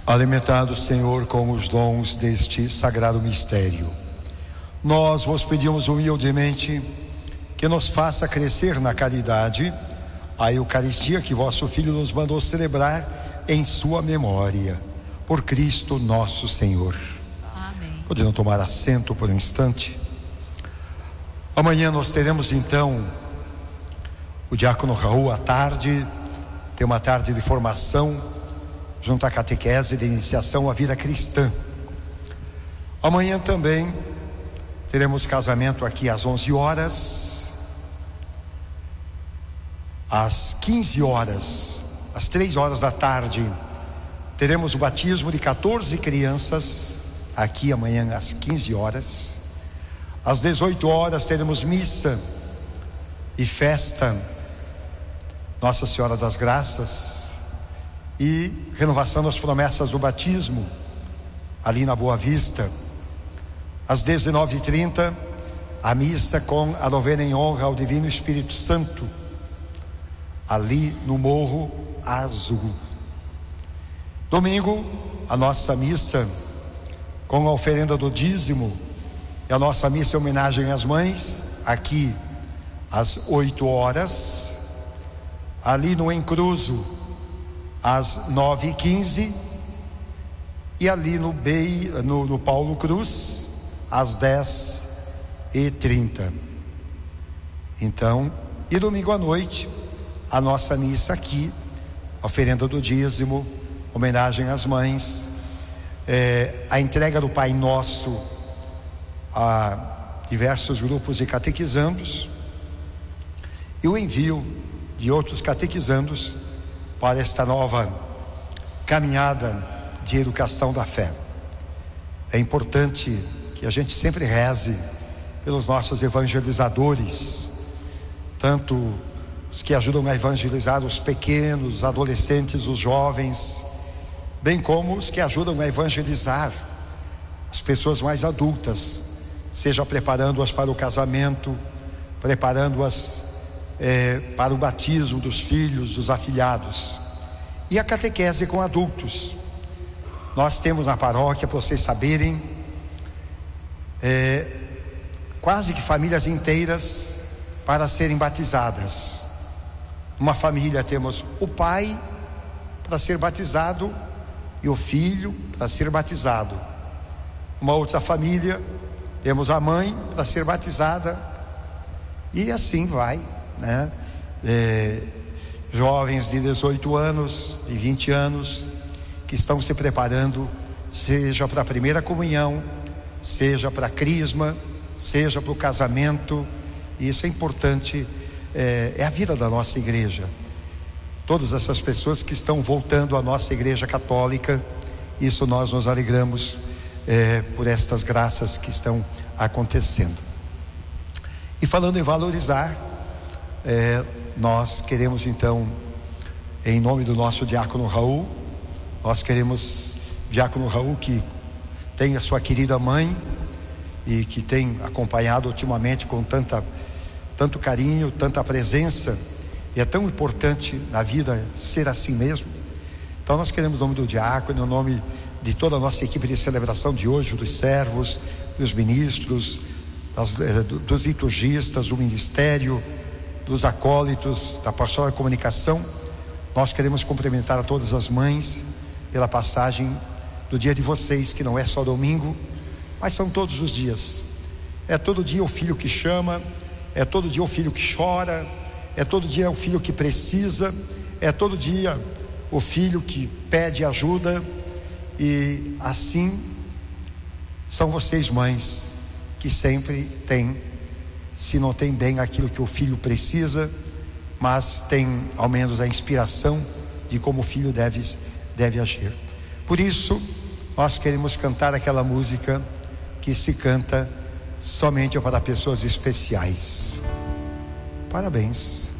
Alimentados, Senhor, com os dons deste sagrado mistério, nós vos pedimos humildemente que nos faça crescer na caridade a Eucaristia que vosso Filho nos mandou celebrar em sua memória. Por Cristo nosso Senhor. Amém. Podendo tomar assento por um instante. Amanhã nós teremos então o diácono Raul à tarde. Tem uma tarde de formação junto à catequese de iniciação à vida cristã. Amanhã também teremos casamento aqui às 11 horas. Às 15 horas, às 3 horas da tarde, teremos o batismo de 14 crianças aqui amanhã às 15 horas. Às 18 horas teremos missa e festa Nossa Senhora das Graças e renovação das promessas do batismo ali na Boa Vista. Às 19h30, a missa com a novena em honra ao Divino Espírito Santo ali no Morro Azul. Domingo, a nossa missa com a oferenda do dízimo e a nossa missa em homenagem às mães aqui às 8 horas, ali no Encruzo às 9h15 e ali no Paulo Cruz às 10h30. Então, e domingo à noite a nossa missa aqui, oferenda do dízimo, homenagem às mães, a entrega do Pai Nosso a diversos grupos de catequizandos e o envio de outros catequizandos para esta nova caminhada de educação da fé. É importante que a gente sempre reze pelos nossos evangelizadores, tanto os que ajudam a evangelizar os pequenos, os adolescentes, os jovens, bem como os que ajudam a evangelizar as pessoas mais adultas, seja preparando-as para o casamento, preparando-as para o batismo dos filhos, dos afilhados, e a catequese com adultos. Nós temos na paróquia, para vocês saberem, quase que famílias inteiras para serem batizadas. Uma família temos o pai para ser batizado e o filho para ser batizado. Uma outra família temos a mãe para ser batizada, e assim vai, né? Jovens de 18 anos, de 20 anos, que estão se preparando, seja para a primeira comunhão, seja para a crisma, seja para o casamento. E isso é importante, é a vida da nossa igreja. Todas essas pessoas que estão voltando à nossa igreja católica, isso nós nos alegramos por estas graças que estão acontecendo. E falando em valorizar, nós queremos então, em nome do nosso diácono Raul, nós queremos, diácono Raul, que tem a sua querida mãe e que tem acompanhado ultimamente com tanto carinho, tanta presença, e é tão importante na vida ser assim mesmo. Então nós queremos, em nome do diácono, em nome de toda a nossa equipe de celebração de hoje, dos servos, dos ministros, dos liturgistas, do ministério, dos acólitos, da pastoral de comunicação, nós queremos cumprimentar a todas as mães pela passagem do dia de vocês, que não é só domingo, mas são todos os dias. É todo dia o filho que chama, é todo dia o filho que chora, é todo dia o filho que precisa, é todo dia o filho que pede ajuda. E assim são vocês, mães, que sempre têm, se não tem bem aquilo que o filho precisa, mas tem ao menos a inspiração de como o filho deve agir. Por isso nós queremos cantar aquela música que se canta somente para pessoas especiais. Parabéns.